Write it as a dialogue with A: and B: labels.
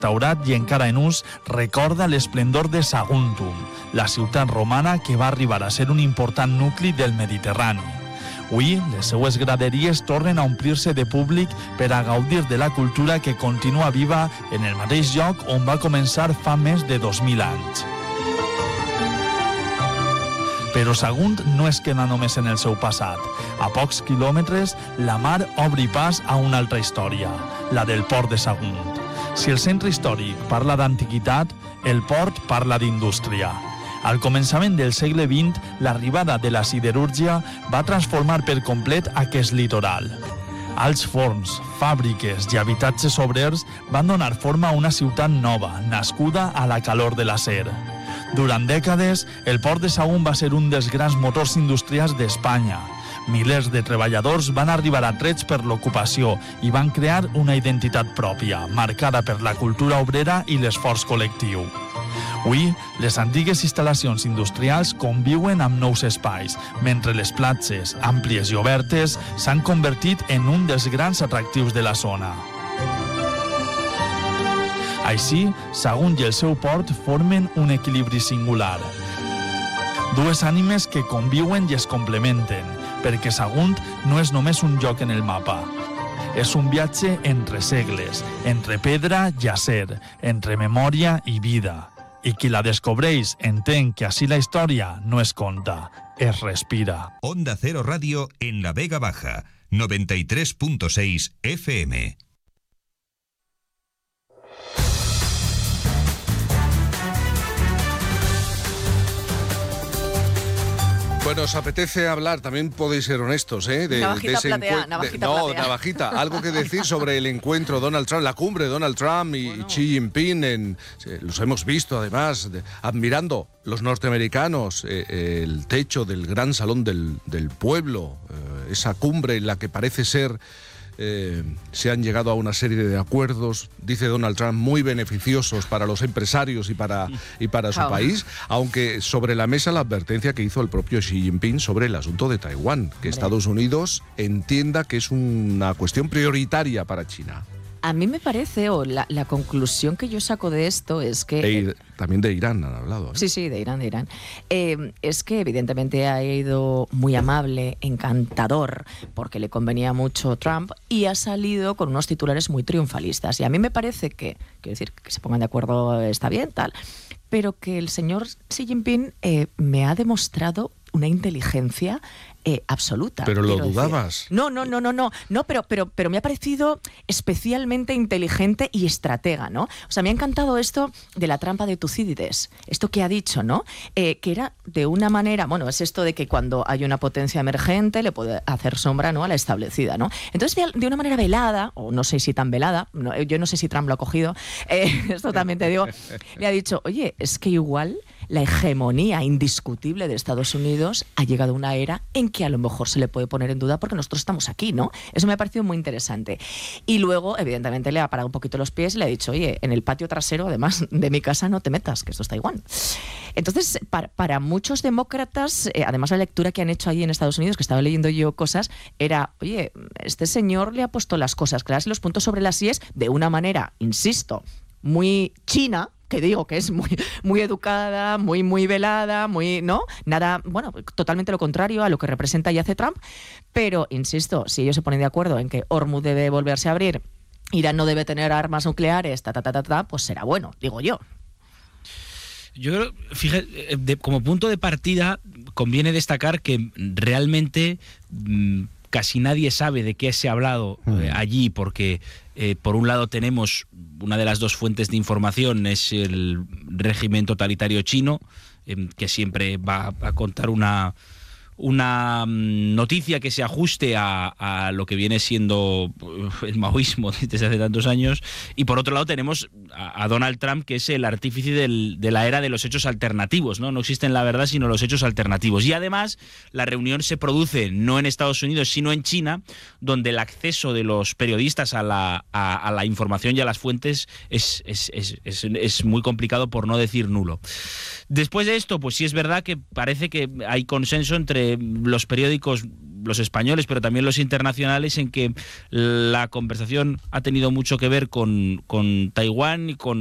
A: restaurat i encara en ús, recorda l'esplendor de Saguntum, la ciutat romana que va arribar a ser un important nucli del Mediterrani. Avui, les seues graderies tornen a omplir-se de públic per a gaudir de la cultura que continua viva en el mateix lloc on va començar fa més de 2.000 anys. Però Sagunt no es queda només en el seu passat. A pocs quilòmetres, la mar obri pas a una altra història, la del port de Sagunt. Si el centre històric parla d'antiguitat, el port parla d'indústria. Al començament del segle XX, l'arribada de la siderúrgia va transformar per complet aquest litoral. Alts forns, fàbriques i habitatges obrers van donar forma a una ciutat nova, nascuda a la calor de l'acer. Durant dècades, el port de Sagunt va ser un dels grans motors industrials d'Espanya. Milers de treballadors van arribar atrets per l'ocupació i van crear una identitat pròpia, marcada per la cultura obrera i l'esforç col·lectiu. Avui, les antigues instal·lacions industrials conviuen amb nous espais, mentre les platges, àmplies i obertes, s'han convertit en un dels grans atractius de la zona. Així, Sagunt i el seu port formen un equilibri singular. Dues ànimes que conviuen i es complementen, perquè Sagunt no és només un lloc en el mapa. És un viatge entre segles, entre pedra i acer, entre memòria i vida. I qui la descobreix entén que així la història no es conta, es respira.
B: Onda Cero Radio en la Vega Baja, 93.6 FM.
C: Bueno, os apetece hablar, también podéis ser honestos, ¿eh? Navajita, algo que decir sobre el encuentro Donald Trump, la cumbre de Donald Trump y Xi Jinping. Los hemos visto además, admirando los norteamericanos, el techo del gran salón del pueblo, esa cumbre en la que parece ser se han llegado a una serie de acuerdos, dice Donald Trump, muy beneficiosos para los empresarios y para su país, aunque sobre la mesa la advertencia que hizo el propio Xi Jinping sobre el asunto de Taiwán, que Estados Unidos entienda que es una cuestión prioritaria para China.
D: A mí me parece, o la conclusión que yo saco de esto es que...
C: También de Irán han hablado, ¿eh?
D: Sí, de Irán. Es que evidentemente ha ido muy amable, encantador, porque le convenía mucho Trump, y ha salido con unos titulares muy triunfalistas. Y a mí me parece que, quiero decir, que se pongan de acuerdo está bien, tal, pero que el señor Xi Jinping me ha demostrado una inteligencia absoluta.
C: Pero lo dudabas.
D: No, pero me ha parecido especialmente inteligente y estratega, ¿no? O sea, me ha encantado esto de la trampa de Tucídides, esto que ha dicho, ¿no? Que era de una manera, bueno, es esto de que cuando hay una potencia emergente le puede hacer sombra, ¿no?, a la establecida, ¿no? Entonces, de una manera velada, o no sé si tan velada, yo no sé si Trump lo ha cogido, esto también te digo, le ha dicho, oye, es que igual la hegemonía indiscutible de Estados Unidos ha llegado a una era en que a lo mejor se le puede poner en duda porque nosotros estamos aquí, ¿no? Eso me ha parecido muy interesante. Y luego, evidentemente, le ha parado un poquito los pies y le ha dicho, oye, en el patio trasero, además de mi casa, no te metas, que esto es Taiwán. Entonces, para muchos demócratas, además la lectura que han hecho allí en Estados Unidos, que estaba leyendo yo cosas, era, oye, este señor le ha puesto las cosas claras y los puntos sobre las íes de una manera, insisto, muy china, que digo que es muy educada, muy velada, ¿no? Nada, bueno, totalmente lo contrario a lo que representa y hace Trump, pero, insisto, si ellos se ponen de acuerdo en que Hormuz debe volverse a abrir, Irán no debe tener armas nucleares, pues será bueno, digo yo.
E: Yo creo, fíjate, como punto de partida conviene destacar que realmente casi nadie sabe de qué se ha hablado allí, porque por un lado tenemos una de las dos fuentes de información, es el régimen totalitario chino, que siempre va a contar una noticia que se ajuste a lo que viene siendo el maoísmo desde hace tantos años, y por otro lado tenemos a Donald Trump, que es el artífice de la era de los hechos alternativos, ¿no? No existen la verdad sino los hechos alternativos, y además la reunión se produce no en Estados Unidos sino en China, donde el acceso de los periodistas a la información y a las fuentes es muy complicado, por no decir nulo. Después de esto, pues sí es verdad que parece que hay consenso entre los periódicos los españoles, pero también los internacionales, en que la conversación ha tenido mucho que ver con Taiwán y con